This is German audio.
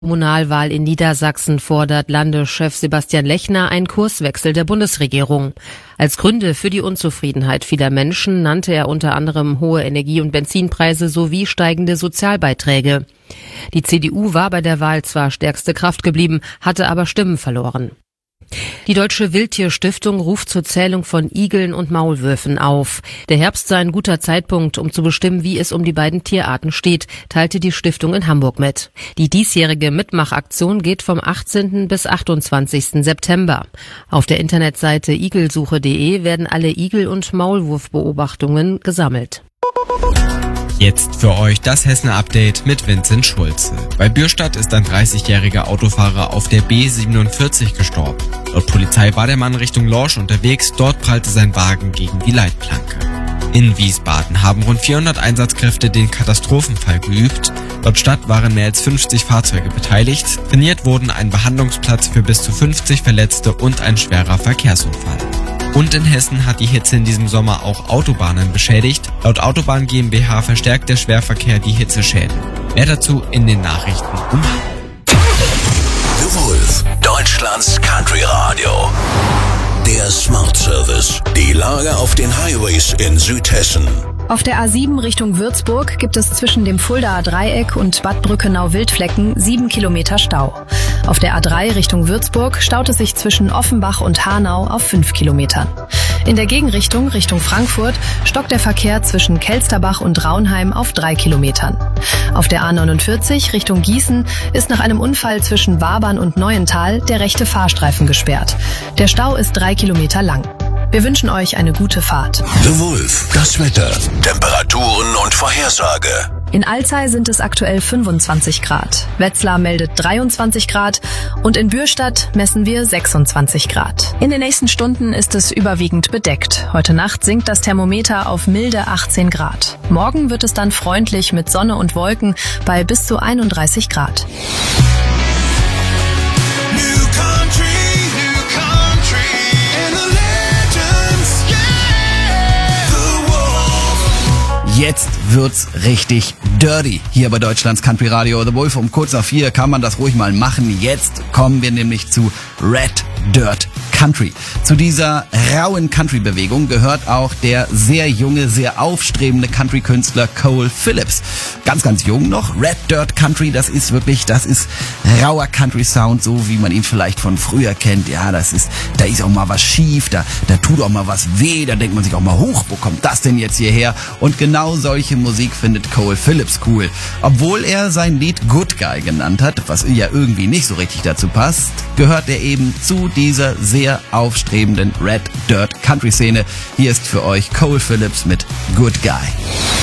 Kommunalwahl in Niedersachsen fordert Landeschef Sebastian Lechner einen Kurswechsel der Bundesregierung. Als Gründe für die Unzufriedenheit vieler Menschen nannte er unter anderem hohe Energie- und Benzinpreise sowie steigende Sozialbeiträge. Die CDU war bei der Wahl zwar stärkste Kraft geblieben, hatte aber Stimmen verloren. Die Deutsche Wildtierstiftung ruft zur Zählung von Igeln und Maulwürfen auf. Der Herbst sei ein guter Zeitpunkt, um zu bestimmen, wie es um die beiden Tierarten steht, teilte die Stiftung in Hamburg mit. Die diesjährige Mitmachaktion geht vom 18. bis 28. September. Auf der Internetseite igelsuche.de werden alle Igel- und Maulwurfbeobachtungen gesammelt. Jetzt für euch das Hessen-Update mit Vincent Schulze. Bei Bürstadt ist ein 30-jähriger Autofahrer auf der B47 gestorben. Laut Polizei war der Mann Richtung Lorsch unterwegs, dort prallte sein Wagen gegen die Leitplanke. In Wiesbaden haben rund 400 Einsatzkräfte den Katastrophenfall geübt. Laut Stadt waren mehr als 50 Fahrzeuge beteiligt. Trainiert wurden ein Behandlungsplatz für bis zu 50 Verletzte und ein schwerer Verkehrsunfall. Und in Hessen hat die Hitze in diesem Sommer auch Autobahnen beschädigt. Laut Autobahn GmbH verstärkt der Schwerverkehr die Hitzeschäden. Mehr dazu in den Nachrichten um. The Wolf, Deutschlands Country Radio. Der Smart Service. Die Lage auf den Highways in Südhessen. Auf der A7 Richtung Würzburg gibt es zwischen dem Fuldaer Dreieck und Bad Brückenau-Wildflecken 7 Kilometer Stau. Auf der A3 Richtung Würzburg staut es sich zwischen Offenbach und Hanau auf 5 Kilometern. In der Gegenrichtung Richtung Frankfurt stockt der Verkehr zwischen Kelsterbach und Raunheim auf 3 Kilometern. Auf der A49 Richtung Gießen ist nach einem Unfall zwischen Wabern und Neuental der rechte Fahrstreifen gesperrt. Der Stau ist 3 Kilometer lang. Wir wünschen euch eine gute Fahrt. The Wolf, das Wetter, Temperaturen und Vorhersage. In Alzey sind es aktuell 25 Grad. Wetzlar meldet 23 Grad und in Bürstadt messen wir 26 Grad. In den nächsten Stunden ist es überwiegend bedeckt. Heute Nacht sinkt das Thermometer auf milde 18 Grad. Morgen wird es dann freundlich mit Sonne und Wolken bei bis zu 31 Grad. Jetzt wird's richtig dirty. Hier bei Deutschlands Country Radio The Wolf. Um kurz nach 4 kann man das ruhig mal machen. Jetzt kommen wir nämlich zu Red Dirt Country. Zu dieser rauen Country-Bewegung gehört auch der sehr junge, sehr aufstrebende Country-Künstler Cole Phillips. Ganz, ganz jung noch. Red Dirt Country, das ist rauer Country-Sound, so wie man ihn vielleicht von früher kennt. Ja, da ist auch mal was schief, da tut auch mal was weh, da denkt man sich auch mal, huch, wo kommt das denn jetzt hierher? Und genau solche Musik findet Cole Phillips cool. Obwohl er sein Lied Good Guy genannt hat, was ja irgendwie nicht so richtig dazu passt, gehört er eben zu dieser sehr aufstrebenden Red Dirt Country Szene. Hier ist für euch Cole Phillips mit Good Guy.